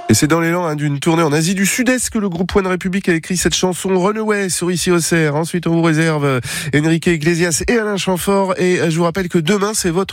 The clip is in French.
Et c'est dans l'élan d'une tournée en Asie du Sud-Est que le groupe One Republic a écrit cette chanson Runaway sur Ici Auxerre. Ensuite, on vous réserve Enrique Iglesias et Alain Chamfort. Et je vous rappelle que demain, c'est votre